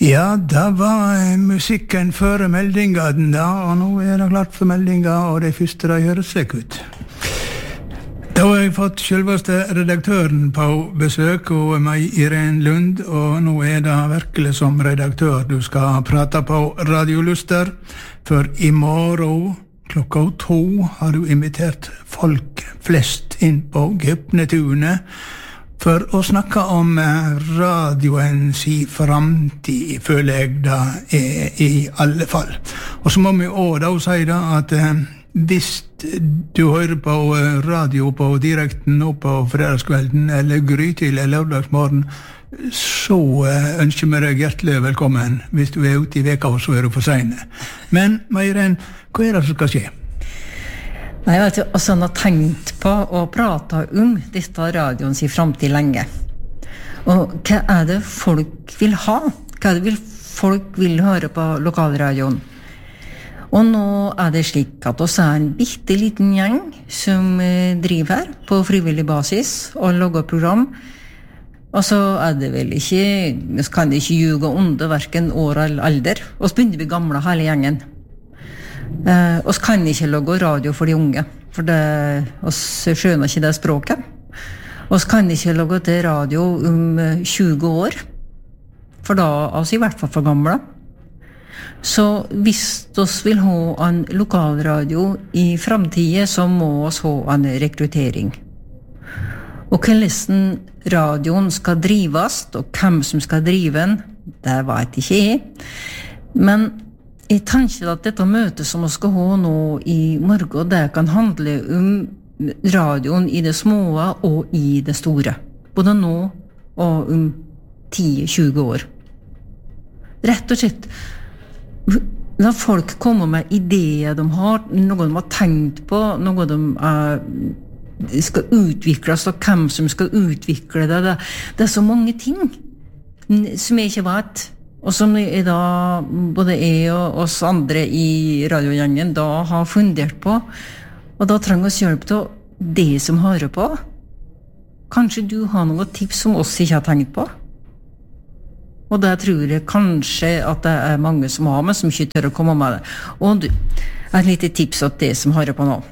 Ja, det var musikken før meldinga den da, og nå det klart for meldinga, og det første det høres slik ut. Da har jeg fått selveste redaktøren på besøk, og meg Irene Lund, og nå det virkelig som redaktør du skal prate på Radio Luster, for i morgen klokka 2 har du invitert folk flest inn på Gypnetunet, for å snakke om radioens framtid, føler jeg det i alle fall. Og så må vi også da si da at hvis du hører på radio på direkten nå på fredagskvelden, eller grytidlig eller lørdagsmorgen, så ønsker vi deg hjertelig velkommen. Hvis du ute i veka, så du for sene. Men, Meiren, hva det som skal skje? Nei, vet du, altså, han har tenkt på å prate om dette radioens i fremtid lenge. Og hva det folk vil ha? Hva det folk vil høre på lokalradioen? Og nå det slik at oss en bitte liten gjeng som driver her på frivillig basis og lager program. Og så det vel ikke, vi kan ikke ljuge under hverken år eller alder. Og så begynner vi gamle hele gjengen. Oss kan ikke lage radio for de unge, for oss skjønner ikke det språket. Oss kan ikke lage til radio om 20 år, for da oss i hvert fall for gamle. Så hvis oss vil ha en lokalradio i fremtiden, så må oss ha en rekruttering. Og hvordan radioen skal drives, og hvem som skal drive den, det vet ikke jeg. Men jeg tenker at dette møtet som vi skal ha nå i morgen, det kan handle om radioen i det små og i det store. Både nå og om 10-20 år. Rett og slett, når folk kommer med ideer de har, noe de har tenkt på, noe de skal utvikles, og hvem som skal utvikle det. Det så mange ting som jeg ikke vet. Og som da både jeg og oss andre i radiogjengen da har fundert på, og da trenger oss hjelp til det som hører på. Kanskje du har noen tips som oss ikke har tenkt på? Og det tror jeg kanskje at det mange som har, men som ikke tør å komme med det. Og du, et lite tips til det som hører på nå.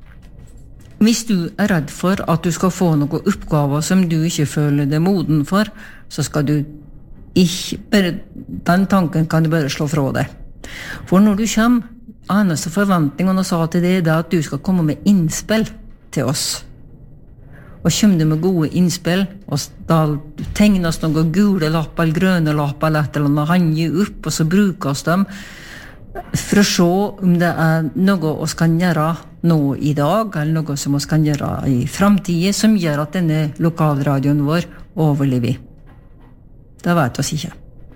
Hvis du redd for at du skal få noen oppgaver som du ikke føler deg moden for, så skal du ikke bare, den tanken kan du bare slå fra deg. For når du kommer, eneste forventning og sa til deg at du skal komme med innspill til oss. Og kommer du med gode innspill, og da tegnes noen gule lapp eller grønne lapp eller et eller annet, henger opp, og så brukes dem for å se om det noe vi kan gjøre nå i dag, eller noe som vi kan gjøre i fremtiden, som gjør at denne lokalradioen vår overlever. Det vet oss ikke.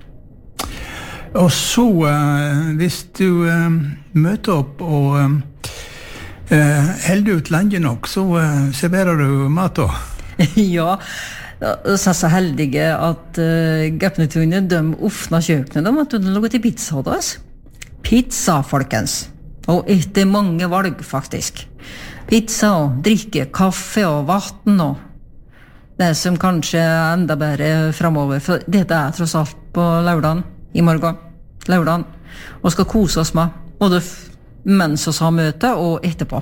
Og så, hvis du møter opp og holder ut lenge nok, så serverer du mat da? Ja, så så heldige at Gypnetunet, de åpner kjøkkenet, de lager til pizza da. Pizza, folkens. Og etter mange valg, faktisk. Pizza og drikke, kaffe og vatten og det som kanskje enda bedre fremover, for dette tross alt på lørdagen, i morgen, lørdagen, og skal kose oss med, både mens vi har møte og etterpå.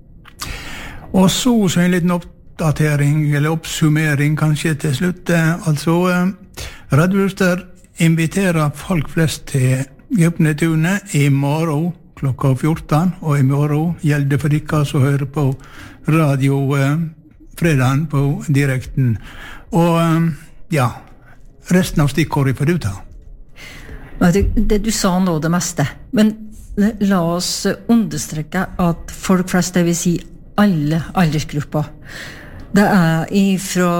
Og så en liten oppdatering, eller oppsummering kanskje til slutt, altså Radio Luster inviterer folk flest til Gypnetunet i morgen klokka 14, og i morgen gjelder det for dere som hører på radio fredagen på direkten. Og ja, resten av stikkordet får du ta. Det du sa nå det meste, men la oss understreke at folk flest, det vil si alle aldersgrupper, det ifra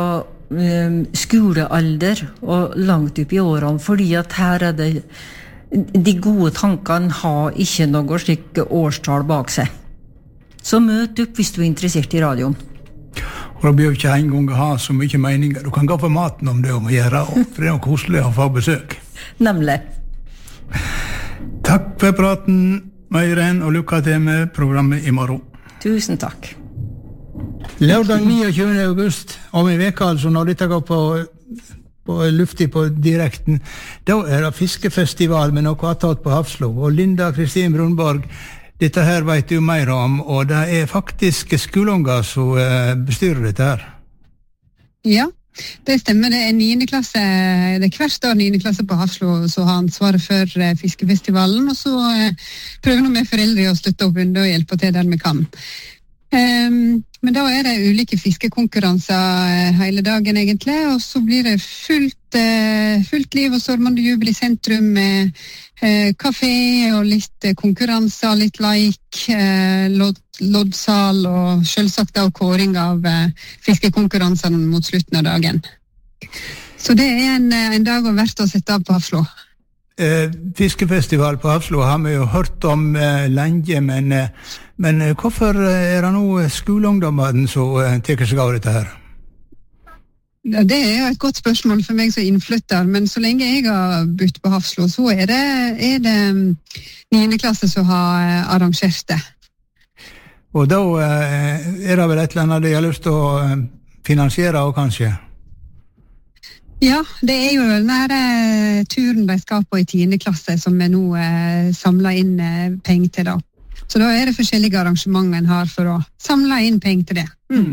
skolealder og langt opp i årene, fordi at her det de gode tankene har ikke noe slik årstall bak seg. Så møt opp hvis du interessert i radioen. Og da bør ikke en gang ha så mye meninger. Du kan gå for maten om det om å gjøre, for det noe koselig å få besøk. Nemlig. Takk for praten, Meiren, og lykke til med programmet i morgen. Tusen takk. Lørdag 29. august, om en veka altså, når dette går på luftig på direkten. Da det fiskefestival med noe attåt på Hafslo. Og Linda Kristin Brunborg, dette her vet du mer om, og det faktisk skoleunger som bestyrer dette her. Ja, det stemmer. Det 9. klasse, det hvert år 9. klasse på Hafslo som har ansvaret for fiskefestivalen, og så prøver vi foreldre å støtte opp under og hjelpe til der vi kan. Men da det ulike fiskekonkurranser hele dagen egentlig, og så blir det fullt liv og stormende jubel i sentrum med kafé og litt konkurranser, litt loddsal og selvsagt da kåring av fiskekonkurransene mot slutten av dagen. Så det en dag verdt å sette av på Hafslo. Fiskefestival på Hafslo har vi jo hørt om lenge, men hvorfor det nå skoleungdommen som tar seg av dette her? Ja, det jo et godt spørsmål for meg som innflytter, men så lenge jeg har bodd på Hafslo, så det 9. klasse som har arrangert det. Og da det vel et eller annet de har lyst til å finansiere også, kanskje? Ja, det jo denne turen de skal på i 10. klasse som vi nå samler inn penger til da. Så da det forskjellige arrangementer en har for å samle inn penger til det.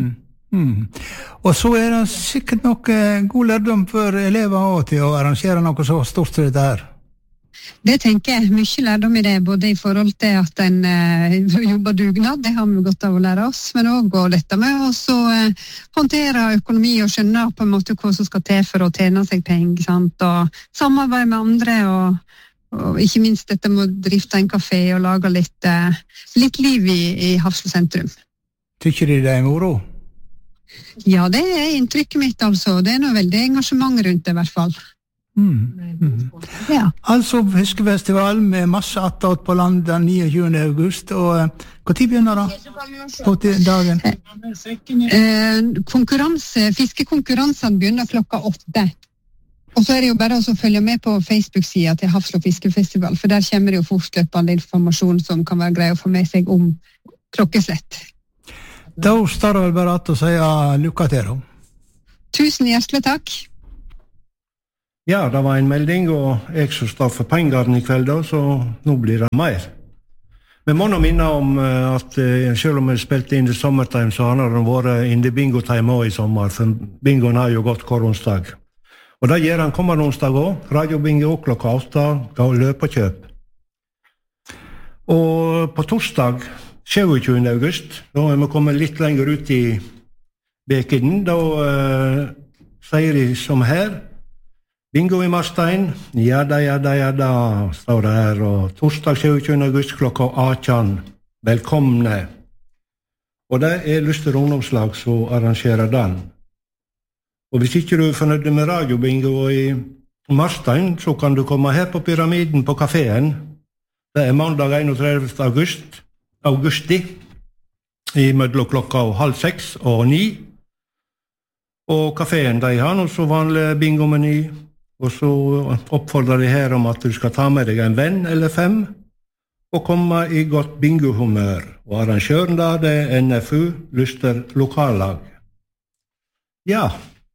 Og så det sikkert noe god lærdom for elever også til å arrangere noe så stort som dette her. Det tenker jeg, mye lærdom i det, både i forhold til at en jobber dugnad, det har vi godt av å lære oss, men også dette med å håndtere økonomi og skjønne på en måte hva som skal til for å tjene seg penger, sant? Og samarbeide med andre, og ikke minst dette med å drifte en kafé og lage litt liv i Hafslo sentrum. Tykker de det moro? Ja, det inntrykket mitt altså. Det noe veldig engasjement rundt det i hvert fall. Ja. Altså fiskefestival med masse attåt på land den 29. august, og hva tid begynner da? På dagen? Fiskekonkurransene begynner klokka 8. Og så det jo bare å følge med på Facebook-siden til Hafslo fiskefestival, for der kommer det jo fortløpende informasjon som kan være grei å få med seg om klokkeslett. Da står det vel bare at å si lykke til. Tusen hjertelig takk. Ja, det var en melding, og jeg som står for pengene i kveld, så nå blir det mer. Vi må nå minne om at selv om vi spilte inn i sommertime, så har det vært inn i bingo-time også i sommer, for bingoen har jo gått hver onsdag. Og det gjør han kommende onsdag også, radiobingo klokka 8, ga løp og kjøp. Og på torsdag, 27. august, da vi kommet litt lenger ut i bekiden, da sier de som her, bingo i Marstein, ja da, står det her, og torsdag 27. august klokka 18, velkomne. Og det Luster ungdomslag som arrangerer den. Og hvis ikke du fornøyd med radiobingo i Marstein, så kan du komme her på Pyramiden på kaféen. Det mandag 31. augusti, i mellom klokka 5:30 og 9. Og kaféen, de har noe så vanlig bingomeny, og så oppfordrer de her om at du skal ta med deg en venn eller 5, og komme i godt bingohumør. Og arrangøren da, det NFU, Luster lokallag. Ja.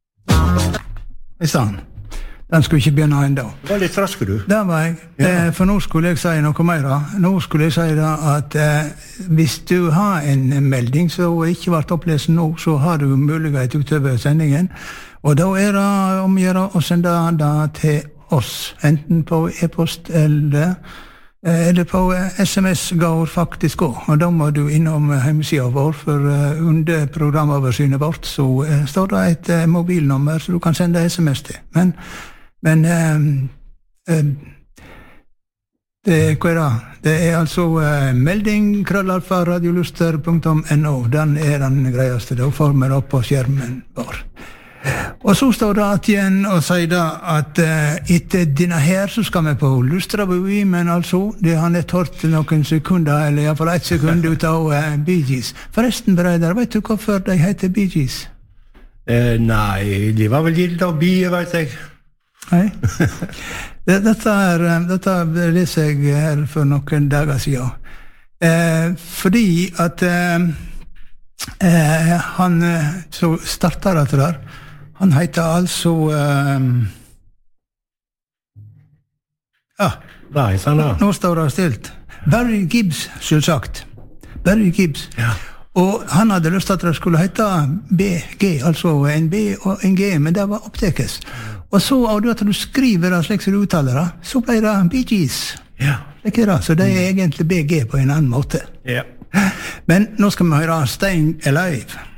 I stand. Den skulle ikke begynne enda. Det var litt raske du. Det var jeg. Ja. For nå skulle jeg si noe mer. Nå skulle jeg si da at hvis du har en melding som ikke ble opplest nå, så har du mulighet utover sendingen. Og da det om å gjøre å sende det til oss, enten på e-post eller på SMS går faktisk også. Og da må du innom hjemmesiden vår, for under programoversynet vårt så står det et mobilnummer så du kan sende SMS til. Men hva det? Det altså melding @radioluster.no. Den den greieste. Da får vi det opp på skjermen vår. Og så står det at igjen og sier da at etter denne her så skal vi på Lustrabui, men altså, det har nett hørt noen sekunder, eller i hvert fall 1 sekund ut av Bee Gees. Forresten, brøder, vet du hvorfor de heter Bee Gees? Nei, de var vel gilt av bier, vet jeg. Nei. Dette leser jeg her for noen dager siden. Fordi at han så startet dette der, Han heter altså... Hva heter han da? Nå står det stilt. Barry Gibbs, selvsagt. Barry Gibbs. Ja. Og han hadde lyst til at det skulle hete BG, altså en B og en G, men det var opptekes. Og så, av det at du skriver det slik som du uttaler det, så ble det Bee Gees. Ja. Så det er egentlig BG på en annen måte. Ja. Men nå skal vi høre Staying Alive.